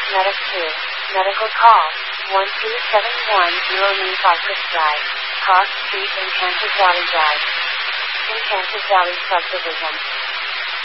Medic 2. Medical call. 12710 New Cypress Drive. Cross Street, Enchanted Valley Drive. Enchanted Valley Subdivision.